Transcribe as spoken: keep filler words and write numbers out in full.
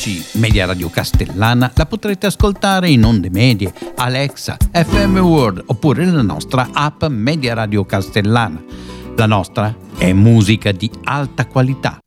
Oggi Media Radio Castellana la potrete ascoltare in onde medie, Alexa, F M World oppure nella nostra app Media Radio Castellana. La nostra è musica di alta qualità.